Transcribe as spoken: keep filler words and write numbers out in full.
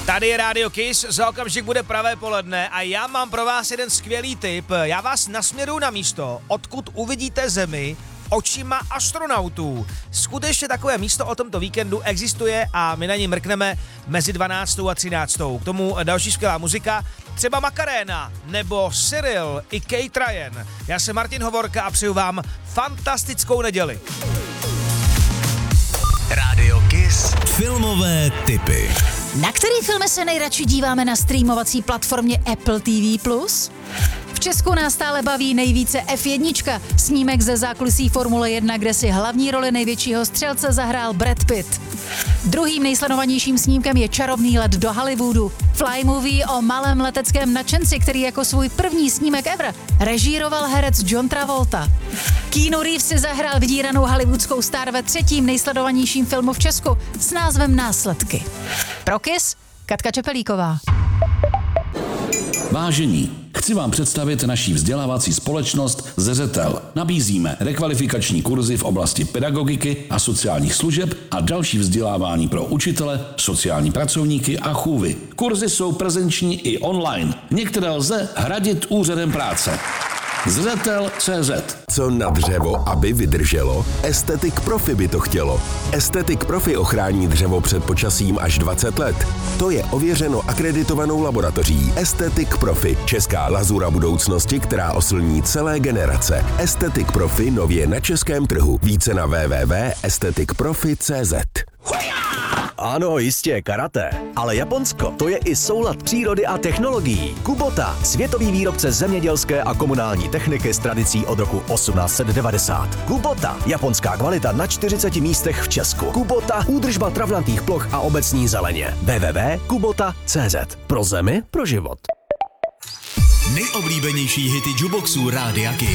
Tady je Radio Kiss, za okamžik bude pravé poledne a já mám pro vás jeden skvělý tip. Já vás nasměruju na místo, odkud uvidíte Zemi očima astronautů. Skutečně takové místo o tomto víkendu existuje a my na něj mrkneme mezi dvanáctou a třináctou. K tomu další skvělá muzika, třeba Macarena nebo Cyril i Kate Ryan. Já jsem Martin Hovorka a přeju vám fantastickou neděli. Radio Kiss. Filmové tipy. Na který filmy se nejradši díváme na streamovací platformě Apple T V plus? V Česku nás stále baví nejvíce F jedna, snímek ze zákulisí Formule jedna, kde si hlavní roli největšího střelce zahrál Brad Pitt. Druhým nejsledovanějším snímkem je Čarovný let do Hollywoodu, fly movie o malém leteckém nadšenci, který jako svůj první snímek ever režíroval herec John Travolta. Keanu Reeves si zahrál vydíranou hollywoodskou star ve třetím nejsledovanějším filmu v Česku s názvem Následky. Pro Kiss, Katka Čepelíková. Vážení, chci vám představit naší vzdělávací společnost Zeřetel. Nabízíme rekvalifikační kurzy v oblasti pedagogiky a sociálních služeb a další vzdělávání pro učitele, sociální pracovníky a chůvy. Kurzy jsou prezenční i online. Některé lze hradit úřadem práce. Zřetel tečka cé zet. Co na dřevo, aby vydrželo? Estetic Profi by to chtělo. Estetic Profi ochrání dřevo před počasím až dvacet let. To je ověřeno akreditovanou laboratoří Estetic Profi, česká lazura budoucnosti, která oslní celé generace. Estetic Profi nově na českém trhu. Více na w w w tečka estetic profi tečka cé zet. Ano, jistě, karate. Ale Japonsko, to je i soulad přírody a technologií. Kubota, světový výrobce zemědělské a komunální techniky s tradicí od roku osmnáct set devadesát. Kubota, japonská kvalita na čtyřiceti místech v Česku. Kubota, údržba travnatých ploch a obecní zeleně. w w w tečka kubota tečka cé zet. Pro zemi, pro život. Nejoblíbenější hity jukeboxů Rádia Kiss.